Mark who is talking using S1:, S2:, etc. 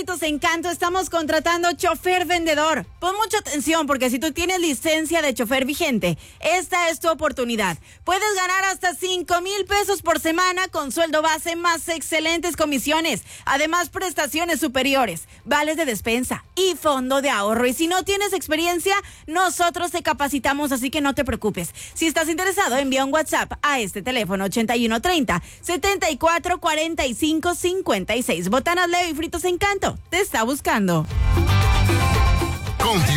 S1: Fritos Encanto estamos contratando chofer vendedor. Pon mucha atención porque si tú tienes licencia de chofer vigente, esta es tu oportunidad. Puedes ganar hasta 5,000 pesos por semana con sueldo base más excelentes comisiones. Además, prestaciones superiores, vales de despensa y fondo de ahorro. Y si no tienes experiencia, nosotros te capacitamos, así que no te preocupes. Si estás interesado, envía un WhatsApp a este teléfono 8130-744556. Botanas Leo y Fritos Encanto te está buscando.